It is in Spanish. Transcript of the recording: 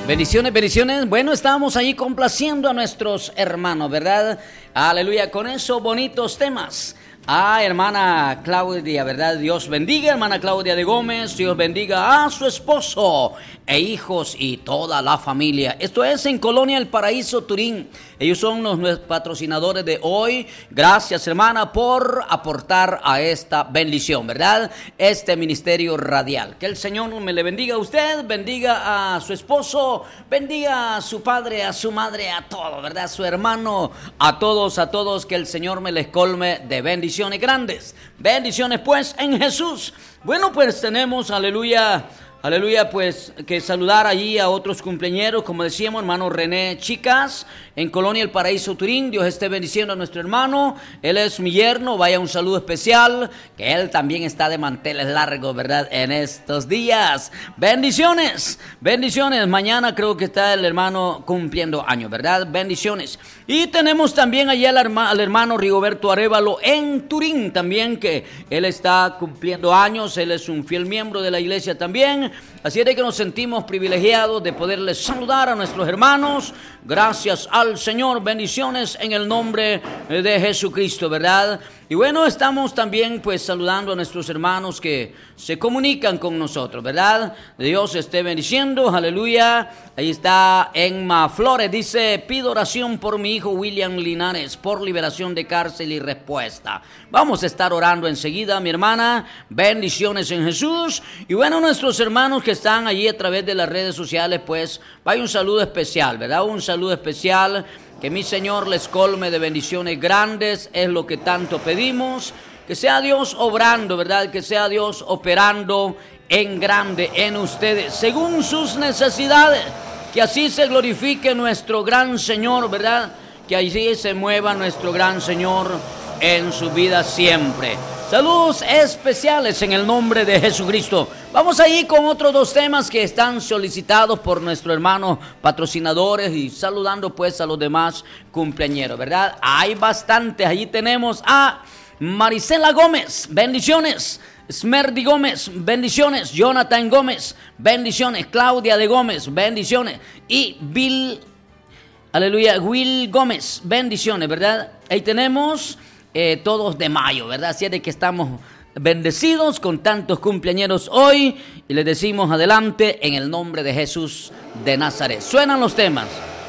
Bendiciones, bendiciones. Bueno, estábamos ahí complaciendo a nuestros hermanos, ¿verdad? Aleluya, con esos bonitos temas. Hermana Claudia, ¿verdad? Dios bendiga, hermana Claudia de Gómez. Dios bendiga a su esposo e hijos y toda la familia. Esto es en Colonia El Paraíso, Turín. Ellos son los patrocinadores de hoy. Gracias, hermana, por aportar a esta bendición, ¿verdad? Este ministerio radial. Que el Señor me le bendiga a usted, bendiga a su esposo, bendiga a su padre, a su madre, a todo, ¿verdad? A su hermano, a todos, que el Señor me les colme de bendiciones grandes. Bendiciones, pues, en Jesús. Bueno, pues tenemos, aleluya, pues que saludar allí a otros cumpleañeros, como decíamos, hermano René Chicas, en Colonia El Paraíso, Turín. Dios esté bendiciendo a nuestro hermano. Él es mi yerno, vaya un saludo especial, que él también está de manteles largos, ¿verdad? En estos días. Bendiciones, bendiciones. Mañana creo que está el hermano cumpliendo años, ¿verdad? Bendiciones. Y tenemos también allí al hermano Rigoberto Arévalo en Turín también, que él está cumpliendo años. Él es un fiel miembro de la iglesia también. Así es de que nos sentimos privilegiados de poderles saludar a nuestros hermanos. Gracias al Señor, bendiciones en el nombre de Jesucristo, ¿verdad? Y bueno, estamos también pues saludando a nuestros hermanos que se comunican con nosotros, ¿verdad? Dios esté bendiciendo, aleluya. Ahí está Emma Flores, dice: pido oración por mi hijo William Linares, por liberación de cárcel y respuesta. Vamos a estar orando enseguida, mi hermana. Bendiciones en Jesús. Y bueno, nuestros hermanos que están allí a través de las redes sociales, pues vaya un saludo especial, ¿verdad? Un saludo especial. Que mi Señor les colme de bendiciones grandes, es lo que tanto pedimos. Que sea Dios obrando, ¿verdad? Que sea Dios operando en grande en ustedes, según sus necesidades. Que así se glorifique nuestro gran Señor, ¿verdad? Que allí se mueva nuestro gran Señor en su vida siempre. Saludos especiales en el nombre de Jesucristo. Vamos ahí con otros dos temas que están solicitados por nuestros hermanos patrocinadores y saludando pues a los demás cumpleañeros, ¿verdad? Hay bastantes. Allí tenemos a Marisela Gómez, bendiciones. Smerdy Gómez, bendiciones. Jonathan Gómez, bendiciones. Claudia de Gómez, bendiciones. Y Will Gómez, bendiciones, ¿verdad? Ahí tenemos todos de mayo, ¿verdad? Así es de que estamos bendecidos con tantos cumpleañeros hoy y les decimos adelante en el nombre de Jesús de Nazaret. Suenan los temas.